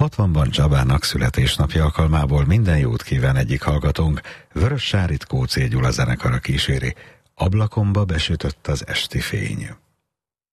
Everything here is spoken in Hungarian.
60-ban Csabának születésnapja alkalmából minden jót kíván egyik hallgatónk, Vörös Sárit Kóczé Gyula zenekara kíséri. Ablakomba besütött az esti fény.